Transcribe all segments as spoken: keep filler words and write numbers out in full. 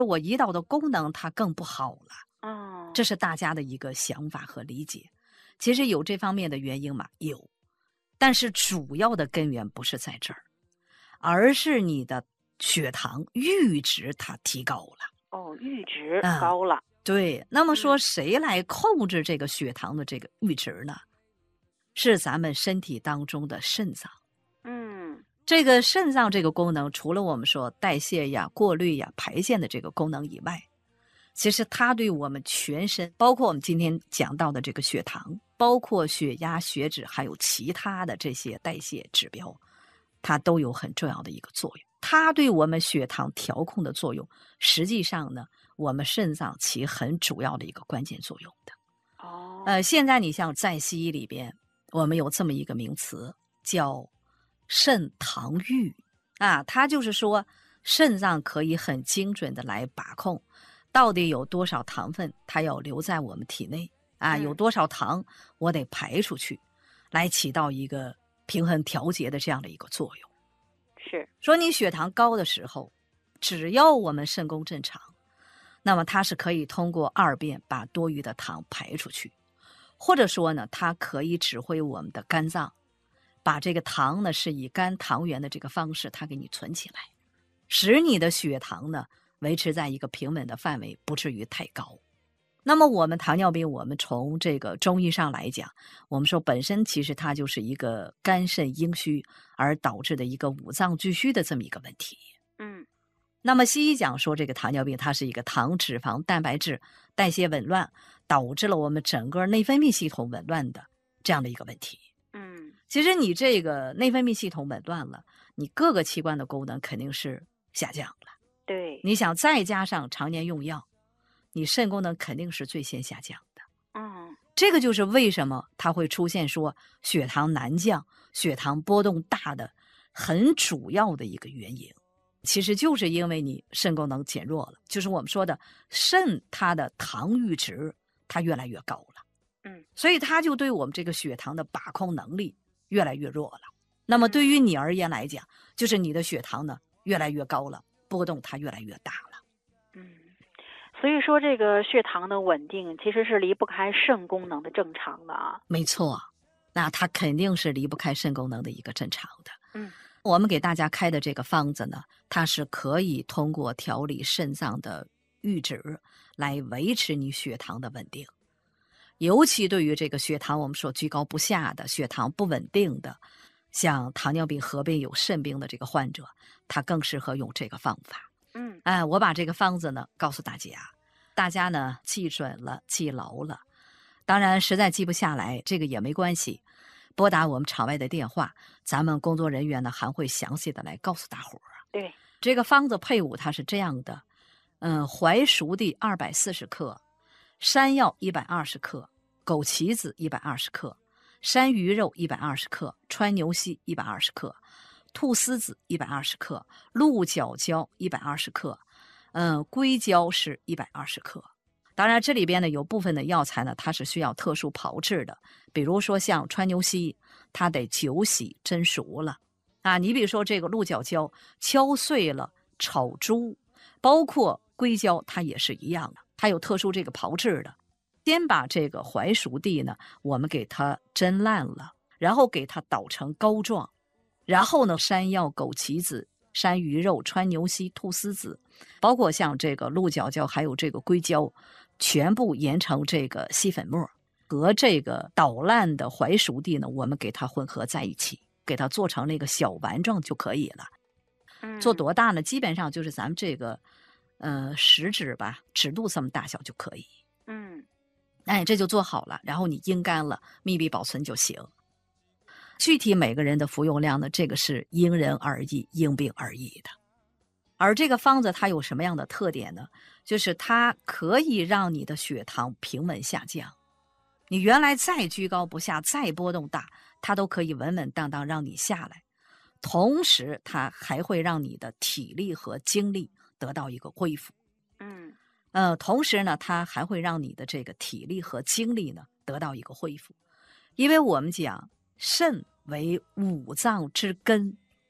我胰岛的功能它更不好了。 哦， 这是大家的一个想法和理解。其实有这方面的原因吗？有，但是主要的根源不是在这儿，而是你的血糖阈值它提高了。 哦，阈值嗯， 高了。 对。那么说嗯谁来控制这个血糖的这个阈值呢？是咱们身体当中的肾脏。 嗯这个肾脏这个功能，除了我们说代谢呀、过滤呀、排泄的这个功能以外，其实它对我们全身，包括我们今天讲到的这个血糖，包括血压、血脂，还有其他的这些代谢指标，它都有很重要的一个作用。它对我们血糖调控的作用，实际上呢，我们肾脏起很主要的一个关键作用的。 哦呃，现在你像在西医里边，我们有这么一个名词叫肾糖阈啊，它就是说肾脏可以很精准的来把控到底有多少糖分它要留在我们体内啊，有嗯多少糖我得排出去，来起到一个平衡调节的这样的一个作用。 是说你血糖高的时候，只要我们肾功正常，那么它是可以通过二便把多余的糖排出去。或者说呢，它可以指挥我们的肝脏，把这个糖呢是以肝糖原的这个方式，它给你存起来，使你的血糖呢维持在一个平稳的范围，不至于太高。那么我们糖尿病，我们从这个中医上来讲，我们说本身其实它就是一个肝肾阴虚而导致的一个五脏俱虚的这么一个问题。 嗯那么西医讲说这个糖尿病它是一个糖脂肪蛋白质代谢紊乱，导致了我们整个内分泌系统紊乱的这样的一个问题。 嗯其实你这个内分泌系统紊乱了，你各个器官的功能肯定是下降了。 对。 你想再加上常年用药，你肾功能肯定是最先下降的。 嗯这个就是为什么它会出现说血糖难降、血糖波动大的很主要的一个原因。其实就是因为你肾功能减弱了，就是我们说的肾它的糖阈值它越来越高了， 嗯所以它就对我们这个血糖的把控能力越来越弱了。那么对于你而言来讲，就是你的血糖呢越来越高了，波动它越来越大了。 嗯，所以说这个血糖的稳定其实是离不开肾功能的正常的啊。 没错，那它肯定是离不开肾功能的一个正常的。 嗯我们给大家开的这个方子呢，它是可以通过调理肾脏的阈值来维持你血糖的稳定。尤其对于这个血糖我们说居高不下的、血糖不稳定的，像糖尿病合并有肾病的这个患者，他更适合用这个方法。 嗯哎，我把这个方子呢告诉大家，大家呢记准了、记牢了。当然，实在记不下来，这个也没关系，拨打我们场外的电话，咱们工作人员呢还会详细的来告诉大伙儿。 对。 这个方子配伍它是这样的，嗯，槐熟地二百四十克，山药一百二十克，枸杞子一百二十克，山萸肉一百二十克，川牛膝一百二十克，菟丝子一百二十克，鹿角胶一百二十克，嗯，硅胶是一百二十克。当然，这里边呢有部分的药材呢，它是需要特殊炮制的，比如说像川牛膝，它得酒洗蒸熟了啊。你比如说这个鹿角胶，敲碎了炒猪，包括硅胶，它也是一样的，它有特殊这个炮制的。先把这个槐熟地呢，我们给它蒸烂了，然后给它捣成膏状，然后呢，山药、枸杞子、山萸肉、川牛膝、菟丝子，包括像这个鹿角胶还有这个硅胶，全部研成这个细粉末，和这个捣烂的槐熟地呢，我们给它混合在一起，给它做成那个小丸状就可以了。做嗯多大呢？基本上就是咱们这个呃食指吧，指肚这么大小就可以。 嗯哎，这就做好了，然后你阴干了，密闭保存就行。具体每个人的服用量呢，这个是因人而异、因病而异的。而这个方子它有什么样的特点呢？就是它可以让你的血糖平稳下降，你原来再居高不下、再波动大，它都可以稳稳当当让你下来。同时，它还会让你的体力和精力得到一个恢复。 嗯呃，同时呢，它还会让你的这个体力和精力呢得到一个恢复，因为我们讲肾为五脏之根，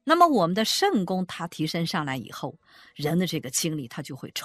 那么我们的肾功它提升上来以后，人的这个精力它就会充。